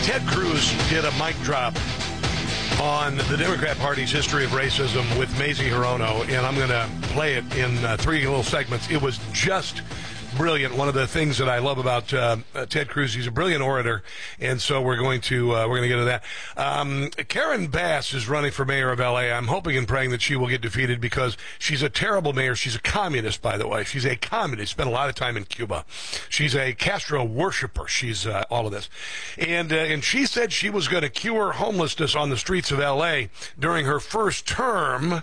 Ted Cruz did a mic drop on the Democrat Party's history of racism with Mazie Hirono, and I'm going to play it in 3 little segments. It was just brilliant. One of the things that I love about Ted Cruz, he's a brilliant orator, and so we're going to get to that. Karen Bass is running for mayor of L.A. I'm hoping and praying that she will get defeated because she's a terrible mayor. She's a communist, by the way. She's a communist. Spent a lot of time in Cuba. She's a Castro worshiper. She's all of this, and she said she was going to cure homelessness on the streets of L.A. during her first term,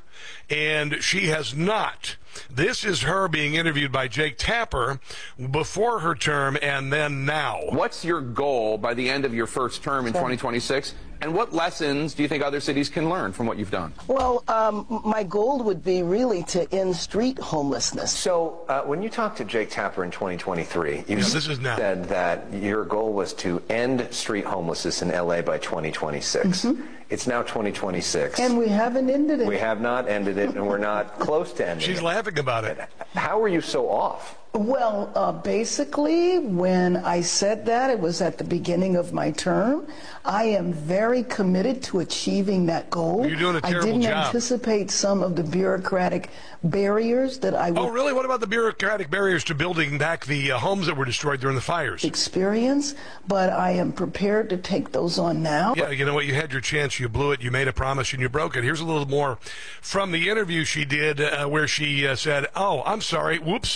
and she has not. This is her being interviewed by Jake Tapper before her term and then now. What's your goal by the end of your first term in 2026? And what lessons do you think other cities can learn from what you've done? Well, my goal would be really to end street homelessness. So when you talked to Jake Tapper in 2023, you said that your goal was to end street homelessness in L.A. by 2026. Mm-hmm. It's now 2026. And we haven't ended it. We have not ended it, and we're not close to ending it. She's laughing about it. How are you so off? Well, basically, when I said that, it was at the beginning of my term. I am very committed to achieving that goal. You're doing a terrible job. I didn't anticipate some of the bureaucratic barriers that I would... Oh, really? What about the bureaucratic barriers to building back the homes that were destroyed during the fires? ...experience, but I am prepared to take those on now. Yeah, you know what? You had your chance. You blew it. You made a promise, and you broke it. Here's a little more from the interview she did where she said, oh, I'm sorry, whoops.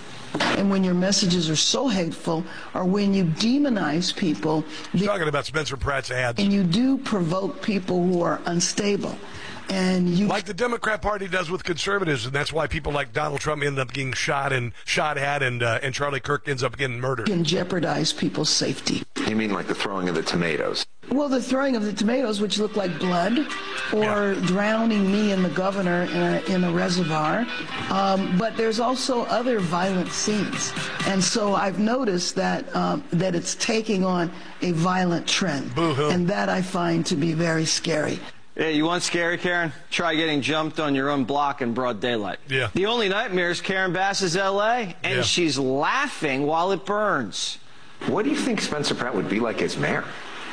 And when your messages are so hateful, or when you demonize people... She's talking about Spencer Pratt's ads. And you do provoke people who are unstable. And you... Like the Democrat Party does with conservatives, and that's why people like Donald Trump end up getting shot at, and Charlie Kirk ends up getting murdered. Can jeopardize people's safety. You mean like the throwing of the tomatoes? Well, the throwing of the tomatoes, which look like blood, or drowning me and the governor in a reservoir. But there's also other violent scenes. And so I've noticed that that it's taking on a violent trend. Boo-hoo. And that I find to be very scary. Yeah, you want scary, Karen? Try getting jumped on your own block in broad daylight. Yeah. The only nightmare is Karen Bass's L.A., and she's laughing while it burns. What do you think Spencer Pratt would be like as mayor?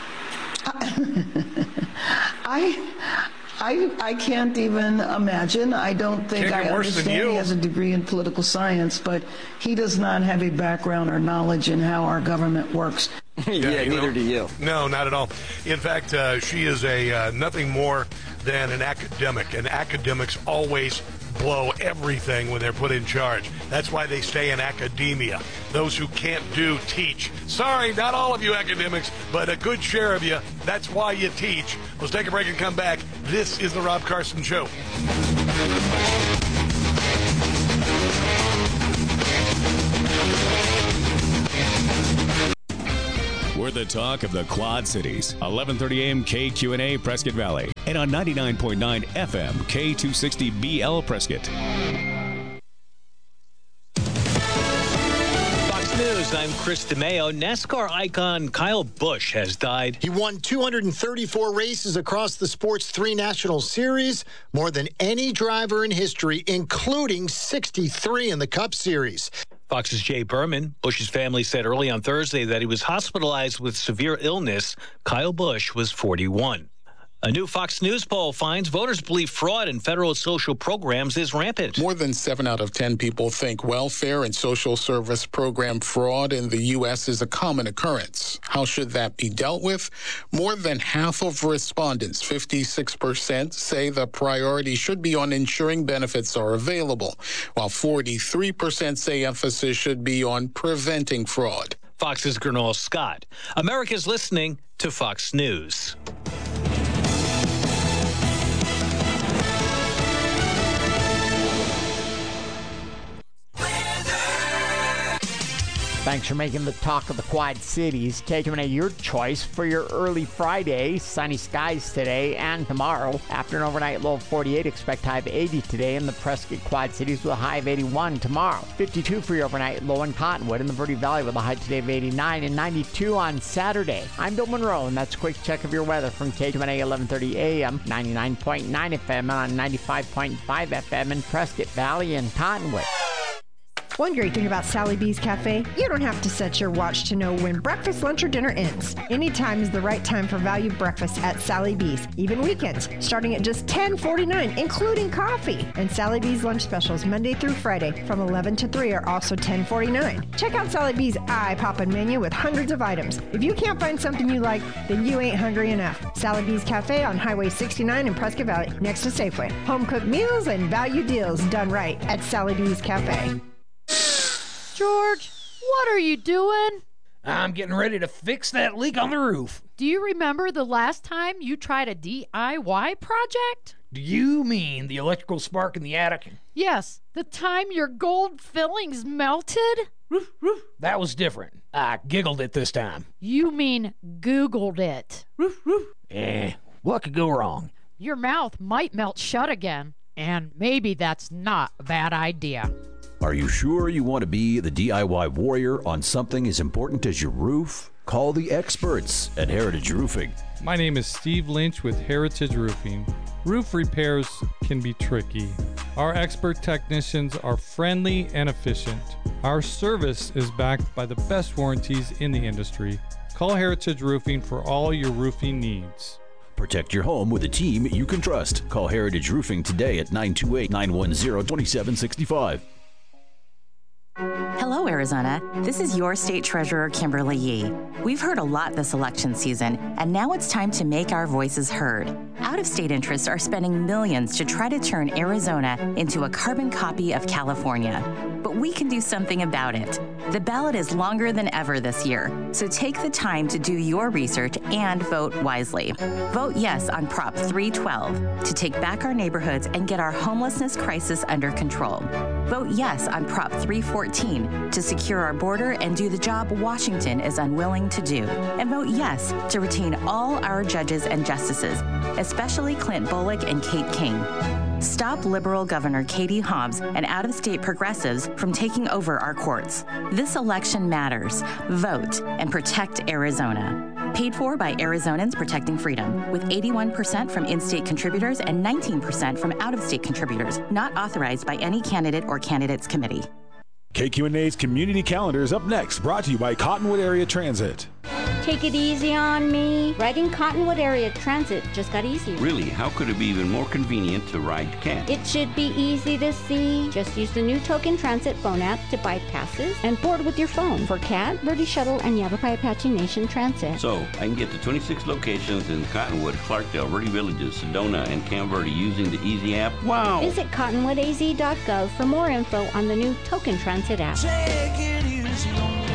I can't even imagine. I don't think I understand. He has a degree in political science, but he does not have a background or knowledge in how our government works. Yeah, neither do you. No, not at all. In fact, she is a nothing more than an academic, and academics always blow everything when they're put in charge. That's why they stay in academia. Those who can't do, teach. Sorry, not all of you academics, but a good share of you. That's why you teach. Let's take a break and come back. This is The Rob Carson Show. We're the talk of the Quad Cities. 1130 AM KQNA Prescott Valley. And on 99.9 FM K260BL Prescott. Fox News, I'm Chris DeMeo. NASCAR icon Kyle Busch has died. He won 234 races across the sport's 3 national series, more than any driver in history, including 63 in the Cup Series. Fox's Jay Berman. Busch's family said early on Thursday that he was hospitalized with severe illness. Kyle Busch was 41. A new Fox News poll finds voters believe fraud in federal social programs is rampant. More than 7 out of 10 people think welfare and social service program fraud in the U.S. is a common occurrence. How should that be dealt with? More than half of respondents, 56%, say the priority should be on ensuring benefits are available, while 43% say emphasis should be on preventing fraud. Fox's Gernal Scott. America's listening to Fox News. Thanks for making the talk of the Quad Cities. KQNA, your choice for your early Friday. Sunny skies today and tomorrow. After an overnight low of 48, expect high of 80 today in the Prescott Quad Cities with a high of 81 tomorrow. 52 for your overnight low in Cottonwood in the Verde Valley with a high today of 89 and 92 on Saturday. I'm Bill Monroe, and that's a quick check of your weather from KQNA 1130 AM, 99.9 FM, and on 95.5 FM in Prescott Valley and Cottonwood. One great thing about Sally B's Cafe, you don't have to set your watch to know when breakfast, lunch, or dinner ends. Any time is the right time for value breakfast at Sally B's, even weekends, starting at just $10.49, including coffee. And Sally B's lunch specials Monday through Friday from 11 to 3 are also $10.49. Check out Sally B's eye-poppin' menu with hundreds of items. If you can't find something you like, then you ain't hungry enough. Sally B's Cafe on Highway 69 in Prescott Valley, next to Safeway. Home-cooked meals and value deals done right at Sally B's Cafe. George, what are you doing? I'm getting ready to fix that leak on the roof. Do you remember the last time you tried a DIY project? Do you mean the electrical spark in the attic? Yes, the time your gold fillings melted? Roof, roof. That was different. I giggled it this time. You mean Googled it. Roof, roof. What could go wrong? Your mouth might melt shut again, and maybe that's not a bad idea. Are you sure you want to be the DIY warrior on something as important as your roof? Call the experts at Heritage Roofing. My name is Steve Lynch with Heritage Roofing. Roof repairs can be tricky. Our expert technicians are friendly and efficient. Our service is backed by the best warranties in the industry. Call Heritage Roofing for all your roofing needs. Protect your home with a team you can trust. Call Heritage Roofing today at 928-910-2765. Hello, Arizona. This is your State Treasurer, Kimberly Yee. We've heard a lot this election season, and now it's time to make our voices heard. Out-of-state interests are spending millions to try to turn Arizona into a carbon copy of California. But we can do something about it. The ballot is longer than ever this year, so take the time to do your research and vote wisely. Vote yes on Prop 312 to take back our neighborhoods and get our homelessness crisis under control. Vote yes on Prop 314 to secure our border and do the job Washington is unwilling to do. And vote yes to retain all our judges and justices, especially Clint Bullock and Kate King. Stop liberal Governor Katie Hobbs and out-of-state progressives from taking over our courts. This election matters. Vote and protect Arizona. Paid for by Arizonans Protecting Freedom, with 81% from in-state contributors and 19% from out-of-state contributors, not authorized by any candidate or candidates committee. KQNA's Community Calendar is up next, brought to you by Cottonwood Area Transit. Take it easy on me. Riding Cottonwood Area Transit just got easier. Really? How could it be even more convenient to ride CAT? It should be easy to see. Just use the new Token Transit phone app to buy passes and board with your phone for CAT, Verde Shuttle, and Yavapai Apache Nation Transit. So, I can get to 26 locations in Cottonwood, Clarkdale, Verde Villages, Sedona, and Camp Verde using the Easy app. Wow! Visit cottonwoodaz.gov for more info on the new Token Transit app. Take it easy on me.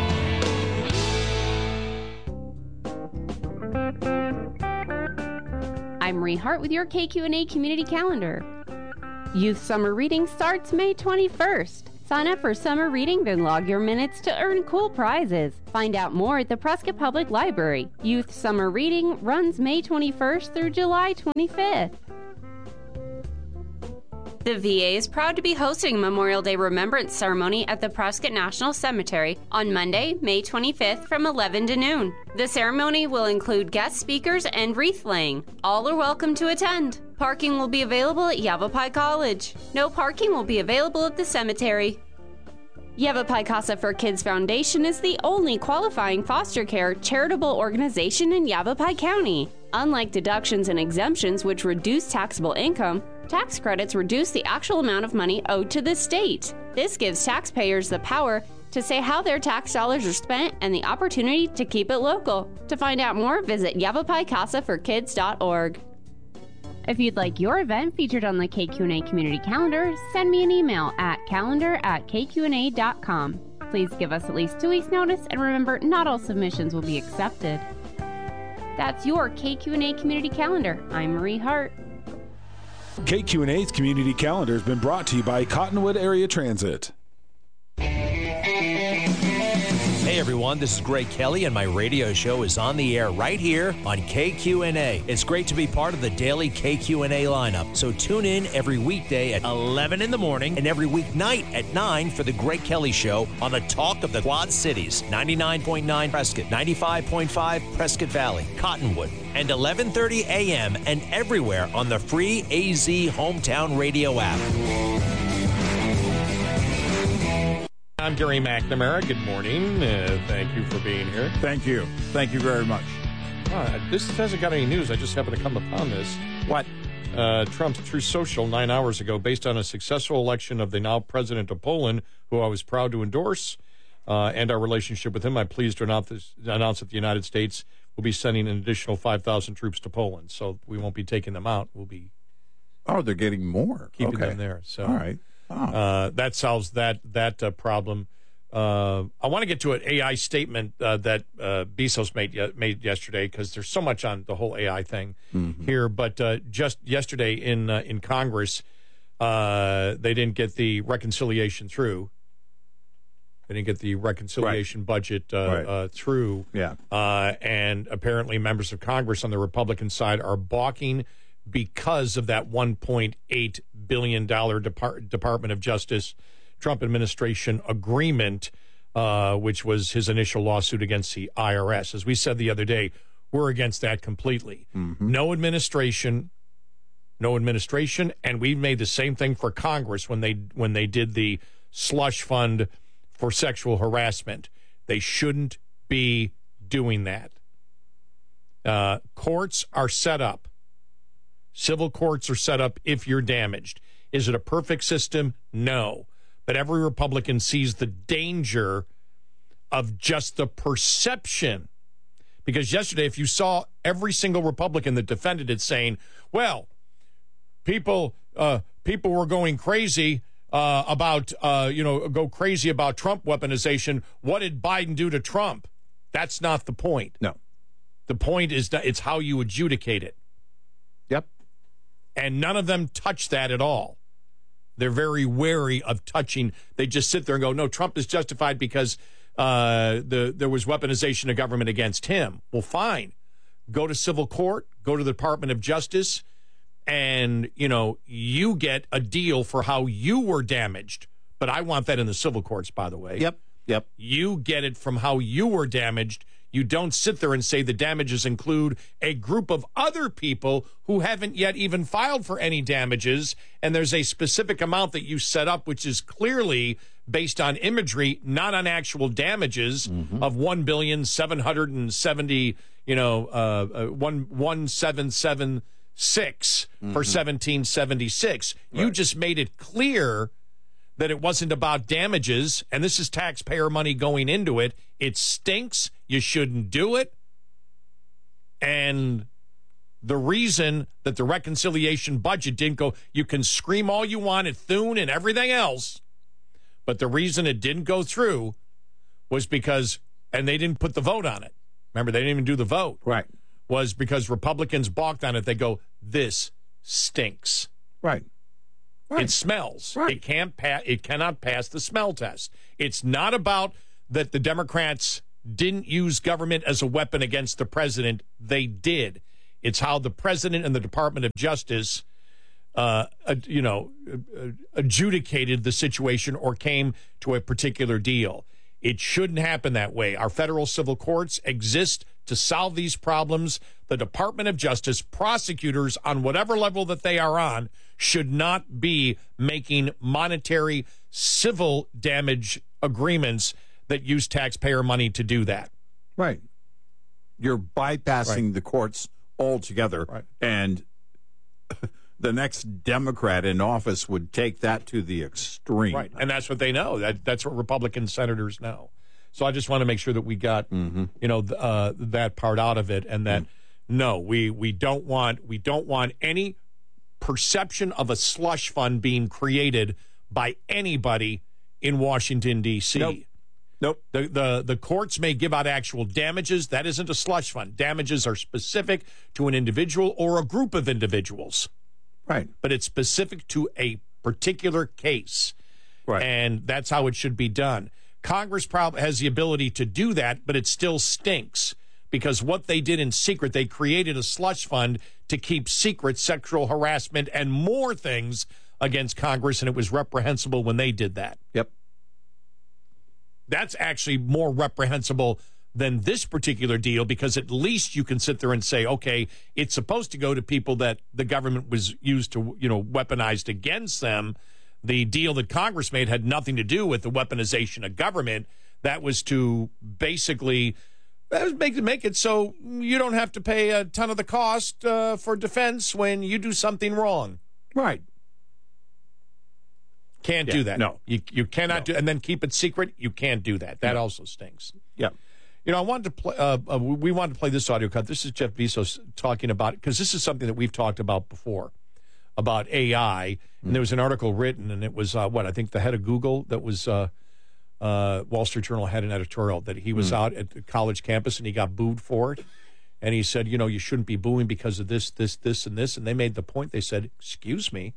I'm Marie Hart with your KQNA Community Calendar. Youth Summer Reading starts May 21st. Sign up for summer reading, then log your minutes to earn cool prizes. Find out more at the Prescott Public Library. Youth Summer Reading runs May 21st through July 25th. The VA is proud to be hosting Memorial Day Remembrance Ceremony at the Prescott National Cemetery on Monday, May 25th from 11 to noon. The ceremony will include guest speakers and wreath laying. All are welcome to attend. Parking will be available at Yavapai College. No parking will be available at the cemetery. Yavapai Casa for Kids Foundation is the only qualifying foster care charitable organization in Yavapai County. Unlike deductions and exemptions, which reduce taxable income, tax credits reduce the actual amount of money owed to the state. This gives taxpayers the power to say how their tax dollars are spent and the opportunity to keep it local. To find out more, visit YavapaiCasaForKids.org. If you'd like your event featured on the KQNA Community Calendar, send me an email at calendar@kqna.com. Please give us at least 2 weeks' notice, and remember, not all submissions will be accepted. That's your KQNA Community Calendar. I'm Marie Hart. KQNA's Community Calendar has been brought to you by Cottonwood Area Transit. Hey everyone, this is Greg Kelly, and my radio show is on the air right here on KQNA. It's great to be part of the daily KQNA lineup, so tune in every weekday at 11 in the morning and every weeknight at 9 for the Greg Kelly Show on the Talk of the Quad Cities, 99.9 Prescott, 95.5 Prescott Valley, Cottonwood, and 11:30 a.m. and everywhere on the free AZ Hometown Radio app. I'm Gary McNamara. Good morning. Thank you for being here. Thank you. Thank you very much. This hasn't got any news. I just happened to come upon this. What? Trump's Truth Social 9 hours ago, based on a successful election of the now president of Poland, who I was proud to endorse, and our relationship with him, I'm pleased to announce that the United States will be sending an additional 5,000 troops to Poland. So we won't be taking them out. We'll be they're getting more. Keeping them there. So all right. That solves that problem. I want to get to an AI statement that Bezos made yesterday, because there's so much on the whole AI thing here. But just yesterday in Congress, they didn't get the reconciliation through. They didn't get the reconciliation budget through. Yeah. And apparently members of Congress on the Republican side are balking because of that $1.8 billion Department of Justice Trump administration agreement, which was his initial lawsuit against the IRS. As we said the other day, we're against that completely. No administration, and we made the same thing for Congress when they did the slush fund for sexual harassment. They shouldn't be doing that. Courts are set up. Civil courts are set up if you're damaged. Is it a perfect system? No. But every Republican sees the danger of just the perception. Because yesterday, if you saw every single Republican that defended it saying, well, people were going crazy about Trump weaponization. What did Biden do to Trump? That's not the point. No. The point is that it's how you adjudicate it. Yep. And none of them touch that at all. They're very wary of touching. They just sit there and go, no, Trump is justified because there was weaponization of government against him. Well, fine. Go to civil court, go to the Department of Justice, and, you get a deal for how you were damaged. But I want that in the civil courts, by the way. Yep. You get it from how you were damaged. You don't sit there and say the damages include a group of other people who haven't yet even filed for any damages, and there's a specific amount that you set up, which is clearly based on imagery, not on actual damages of $1,770,000, 1776 for 1776. Right. You just made it clear that it wasn't about damages, and this is taxpayer money going into it. It stinks. You shouldn't do it. And the reason that the reconciliation budget didn't go, you can scream all you want at Thune and everything else, but the reason it didn't go through was because, and they didn't put the vote on it. Remember, they didn't even do the vote. Right. Was because Republicans balked on it. They go, this stinks. Right. It smells. Right. It cannot pass the smell test. It's not about that the Democrats didn't use government as a weapon against the president. They did. It's how the president and the Department of Justice, adjudicated the situation or came to a particular deal. It shouldn't happen that way. Our federal civil courts exist to solve these problems. The Department of Justice, prosecutors on whatever level that they are on, should not be making monetary civil damage agreements that use taxpayer money to do that. Right. You're bypassing the courts altogether. Right. And the next Democrat in office would take that to the extreme. Right. And that's what they know. That's what Republican senators know. So I just want to make sure that we got, that part out of it, and that no, we don't want any perception of a slush fund being created by anybody in Washington, D.C. Nope. The courts may give out actual damages. That isn't a slush fund. Damages are specific to an individual or a group of individuals. Right. But it's specific to a particular case. Right. And that's how it should be done. Congress probably has the ability to do that, but it still stinks. Because what they did in secret, they created a slush fund to keep secret sexual harassment and more things against Congress, and it was reprehensible when they did that. Yep. That's actually more reprehensible than this particular deal, because at least you can sit there and say, okay, it's supposed to go to people that the government was used to, weaponized against them. The deal that Congress made had nothing to do with the weaponization of government. That was to basically make it so you don't have to pay a ton of the cost for defense when you do something wrong. Right. Can't do that. No. You cannot do, and then keep it secret. You can't do that. That also stinks. Yeah. You know, I wanted to play. We wanted to play this audio cut. This is Jeff Bezos talking about, because this is something that we've talked about before, about AI. And there was an article written, and it was I think the head of Google that was Wall Street Journal had an editorial that he was out at the college campus and he got booed for it. And he said, you know, you shouldn't be booing because of this, and this. And they made the point. They said, excuse me,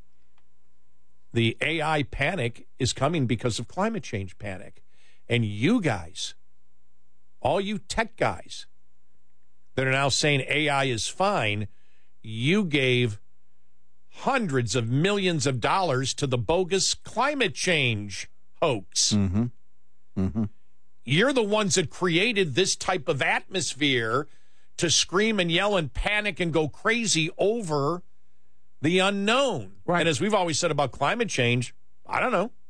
the AI panic is coming because of climate change panic. And you guys, all you tech guys that are now saying AI is fine, you gave hundreds of millions of dollars to the bogus climate change hoax. Mm-hmm. Mm-hmm. You're the ones that created this type of atmosphere to scream and yell and panic and go crazy over the unknown. Right. And as we've always said about climate change, I don't know.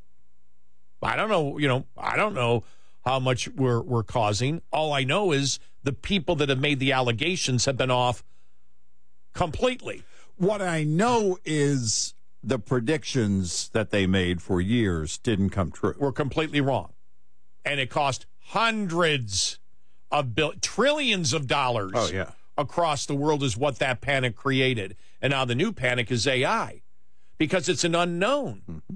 I don't know how much we're causing. All I know is the people that have made the allegations have been off completely. What I know is the predictions that they made for years didn't come true. Were completely wrong. And it cost hundreds of trillions of dollars across the world is what that panic created. And now the new panic is AI because it's an unknown. Mm-hmm.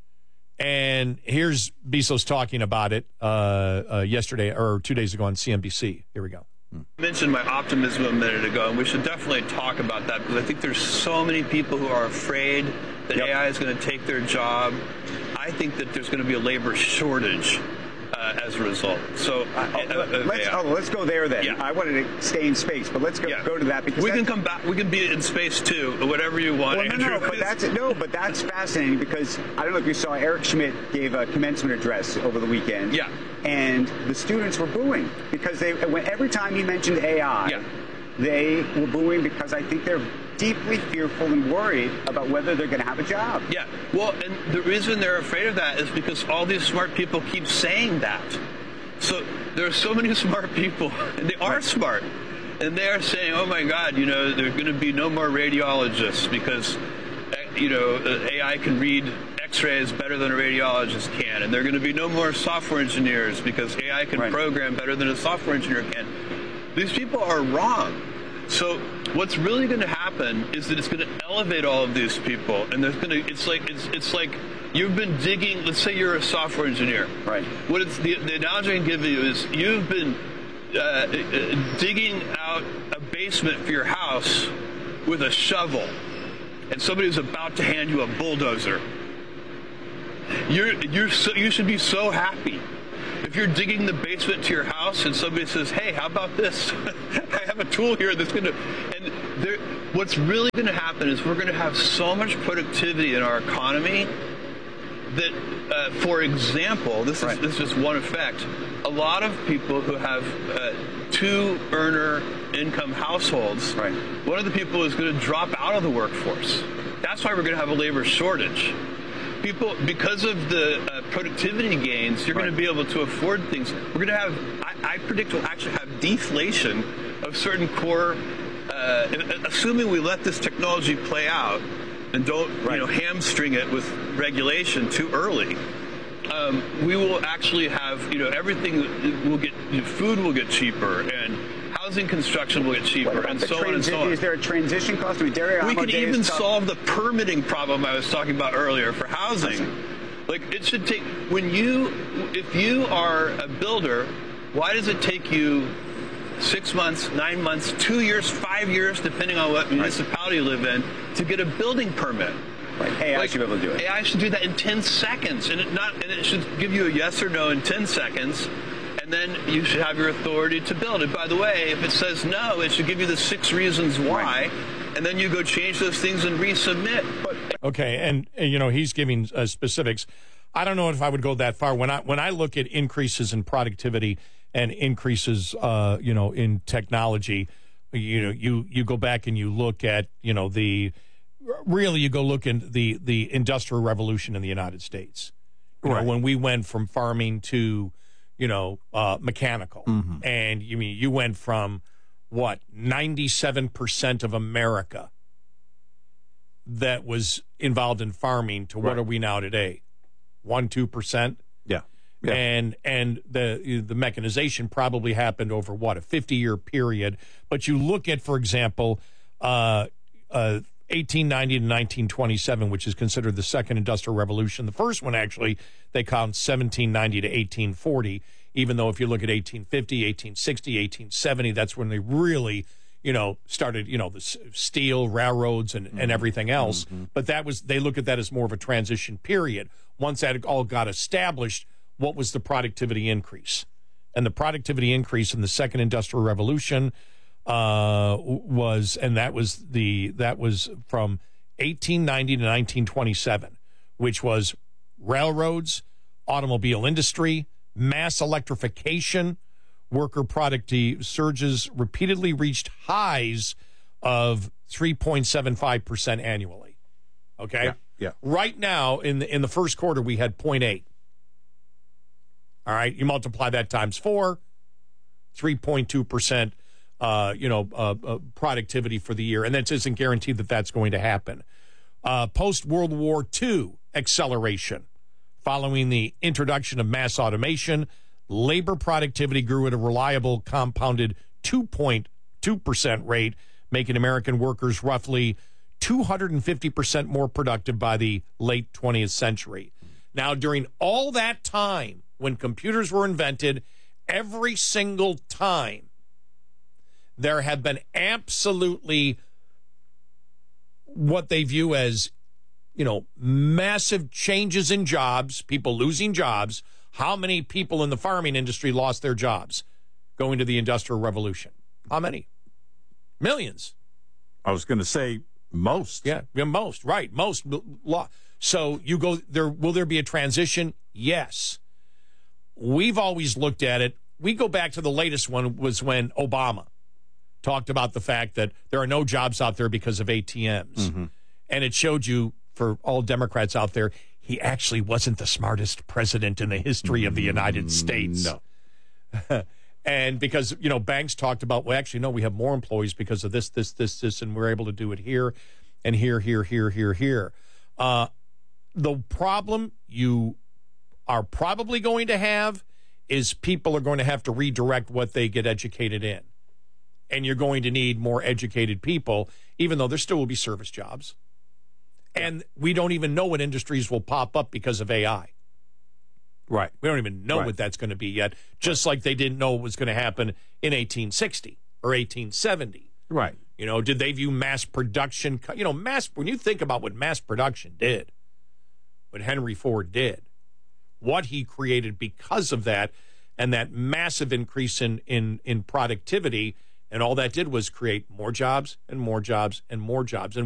And here's Bezos talking about it yesterday or 2 days ago on CNBC. Here we go. I mentioned my optimism a minute ago, and we should definitely talk about that because I think there's so many people who are afraid that AI is going to take their job. I think that there's going to be a labor shortage as a result. So let's go there then. Yeah. I wanted to stay in space, but let's go to that because we can come back. We can be in space too, whatever you want. Well, but that's fascinating because I don't know if you saw Eric Schmidt gave a commencement address over the weekend. Yeah, and the students were booing because every time he mentioned AI, they were booing because I think they're deeply fearful and worried about whether they're going to have a job. Yeah, well, and the reason they're afraid of that is because all these smart people keep saying that. So there are so many smart people, and they are smart, and they are saying, oh my God, you know, there's going to be no more radiologists because, you know, AI can read X-rays better than a radiologist can, and there are going to be no more software engineers because AI can program better than a software engineer can. These people are wrong. So what's really going to happen is that it's going to elevate all of these people, and there's going to it's like you've been digging. Let's say you're a software engineer, right? What it's the analogy I can give you is you've been digging out a basement for your house with a shovel, and somebody's about to hand you a bulldozer. You should be so happy. If you're digging the basement to your house and somebody says, hey, how about this? I have a tool here that's going to... And what's really going to happen is we're going to have so much productivity in our economy that, for example, this is just one effect. A lot of people who have two-earner income households, one of the people is going to drop out of the workforce. That's why we're going to have a labor shortage. People, because of the productivity gains, you're going to be able to afford things. We're going to have, I predict we'll actually have deflation of certain core, assuming we let this technology play out and don't hamstring it with regulation too early. We will actually have, everything will get, food will get cheaper and housing construction will get cheaper, and so on and so on. Is there a transition cost? We can even solve the permitting problem I was talking about earlier for housing. Like, it should take, if you are a builder, why does it take you 6 months, 9 months, 2 years, 5 years, depending on what municipality you live in, to get a building permit? AI should be able to do it. AI should do that in 10 seconds, and it should give you a yes or no in 10 seconds. And then you should have your authority to build it. By the way, if it says no, it should give you the 6 reasons why, and then you go change those things and resubmit. Okay, and he's giving specifics. I don't know if I would go that far. When I look at increases in productivity and increases, in technology, you go back and you look at, the really, you go look in the Industrial Revolution in the United States. You know, when we went from farming to, mechanical. And you went from, 97% of America that was involved in farming to what are we now today? 1-2%? Yeah. And the mechanization probably happened over a 50-year period. But you look at, for example, 1890 to 1927, which is considered the second industrial revolution. The first one, actually, they count 1790 to 1840, even though if you look at 1850, 1860, 1870, that's when they really, started, the steel, railroads, and everything else. But they look at that as more of a transition period. Once that all got established, what was the productivity increase? And the productivity increase in the second industrial revolution was from 1890 to 1927, which was railroads, automobile industry, mass electrification, worker productivity surges repeatedly reached highs of 3.75% annually. Okay? Yeah. Right now, in the first quarter, we had 0.8. All right? You multiply that times 4, 3.2%. Productivity for the year, and that isn't guaranteed that that's going to happen. Post-World War II acceleration. Following the introduction of mass automation, labor productivity grew at a reliable compounded 2.2% rate, making American workers roughly 250% more productive by the late 20th century. Now, during all that time, when computers were invented, every single time, there have been absolutely what they view as, massive changes in jobs, people losing jobs. How many people in the farming industry lost their jobs going to the Industrial Revolution? How many? Millions. I was going to say most. Yeah, most, right. Most. So you go there. Will there be a transition? Yes. We've always looked at it. We go back to the latest one was when Obama talked about the fact that there are no jobs out there because of ATMs. And it showed you, for all Democrats out there, he actually wasn't the smartest president in the history of the United States. No. And because, banks talked about, well, actually, no, we have more employees because of this, and we're able to do it here and here. The problem you are probably going to have is people are going to have to redirect what they get educated in. And you're going to need more educated people, even though there still will be service jobs. And we don't even know what industries will pop up because of AI. Right. We don't even know what that's going to be yet, just like they didn't know what was going to happen in 1860 or 1870. Right. Did they view mass production? When you think about what mass production did, what Henry Ford did, what he created because of that, and that massive increase in productivity, and all that did was create more jobs and more jobs and more jobs. And